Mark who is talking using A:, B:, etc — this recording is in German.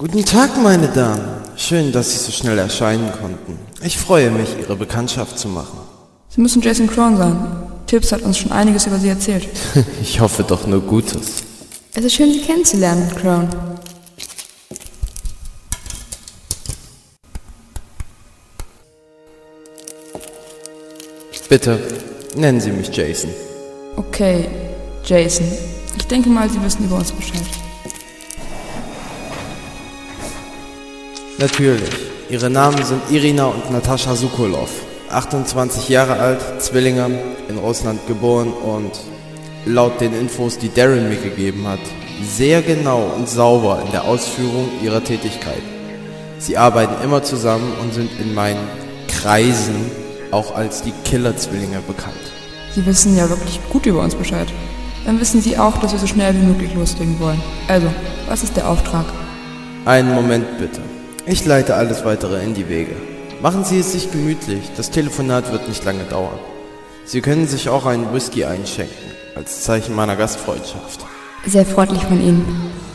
A: Guten Tag, meine Damen. Schön, dass Sie so schnell erscheinen konnten. Ich freue mich, Ihre Bekanntschaft zu machen.
B: Sie müssen Jason Crone sein. Tibbs hat uns schon einiges über Sie erzählt.
A: Ich hoffe doch nur Gutes.
B: Es ist schön, Sie kennenzulernen, Crone.
A: Bitte, nennen Sie mich Jason.
B: Okay, Jason. Ich denke mal, Sie wissen über uns Bescheid.
A: Natürlich. Ihre Namen sind Irina und Natascha Sokolov. 28 Jahre alt, Zwillinge, in Russland geboren und laut den Infos, die Darren mir gegeben hat, sehr genau und sauber in der Ausführung ihrer Tätigkeit. Sie arbeiten immer zusammen und sind in meinen Kreisen auch als die Killer-Zwillinge bekannt.
B: Sie wissen ja wirklich gut über uns Bescheid. Dann wissen Sie auch, dass wir so schnell wie möglich loslegen wollen. Also, was ist der Auftrag?
A: Einen Moment bitte. Ich leite alles weitere in die Wege. Machen Sie es sich gemütlich, das Telefonat wird nicht lange dauern. Sie können sich auch einen Whisky einschenken, als Zeichen meiner Gastfreundschaft.
B: Sehr freundlich von Ihnen.